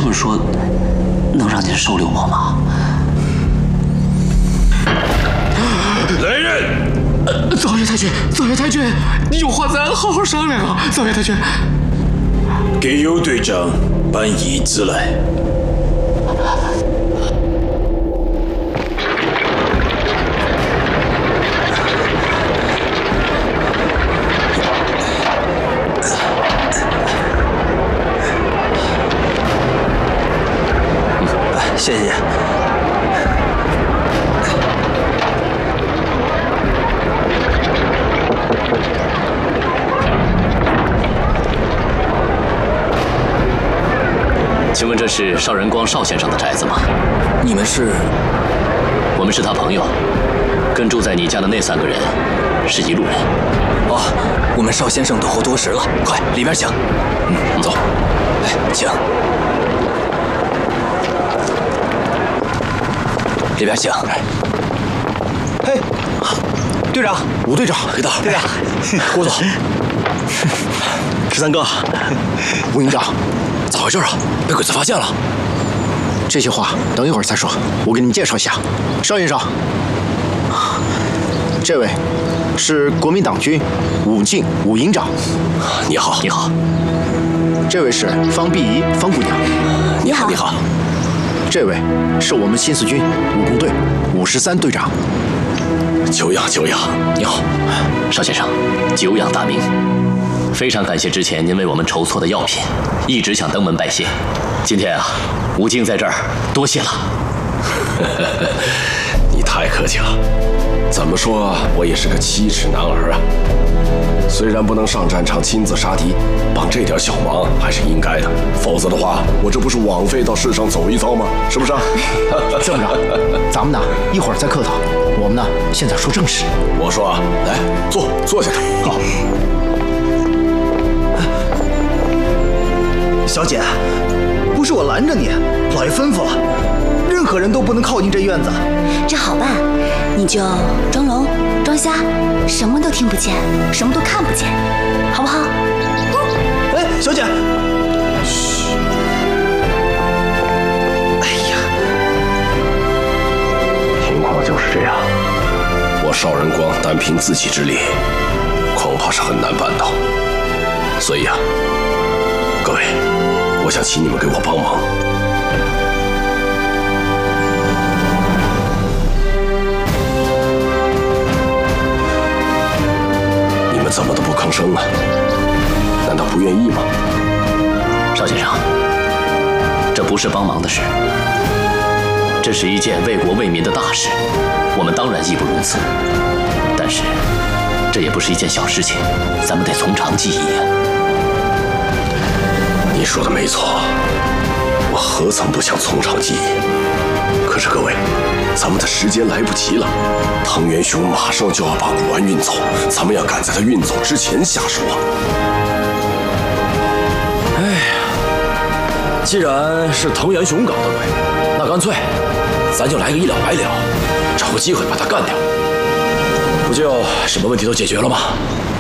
们说能让您收留我吗？ 来人！ 枣叶太君，枣叶太君，有话咱好好商量啊！枣叶太君， 给尤队长搬椅子来。 谢谢。 请问这是邵仁光邵先生的宅子吗？ 你们是？ 我们是他朋友，跟住在你家的那3个人是一路人。 哦，我们邵先生等候多时了，快里边请。走，来，请。里边请。 嘿，队长， 吴队长， 队长， 郭总 13哥， 吴营长，咋回事啊？被鬼子发现了。这些话等一会儿再说，我给你们介绍一下。邵营长，这位是国民党军武进武营长。 你好，你好。 这位是方碧仪方姑娘。 你好，你好。 这位是我们新四军武工队53队长。 久仰久仰。你好，邵先生，久仰大名。非常感谢之前您为我们筹措的药品，一直想登门拜谢。今天啊，吴京在这儿，多谢了。 你太客气了。怎么说，我也是个7尺男儿啊。虽然不能上战场亲自杀敌，帮这点小忙还是应该的。否则的话，我这不是枉费到世上走一遭吗？是不是啊？ 这么着，咱们呢一会儿再客套。我们呢现在说正事。 我说啊，来坐下。好。 小姐，不是我拦着你，老爷吩咐了，任何人都不能靠近这院子。 这好办，你就装聋装瞎，什么都听不见，什么都看不见，好不好？ 哎，小姐，嘘。哎呀， 情况就是这样。我邵仁光单凭自己之力，恐怕是很难办到。所以啊，各位，我想请你们给我帮忙。你们怎么都不吭声啊？难道不愿意吗？ 邵先生，这不是帮忙的事，这是一件为国为民的大事，我们当然义不容辞。但是，这也不是一件小事情，咱们得从长计议啊。 你说的没错，我何曾不想从长计议？可是各位，咱们的时间来不及了，藤原雄马上就要把古玩运走，咱们要赶在他运走之前下手啊！ 哎呀，既然是藤原雄搞的鬼，那干脆咱就来个一了百了，找个机会把他干掉，不就什么问题都解决了吗？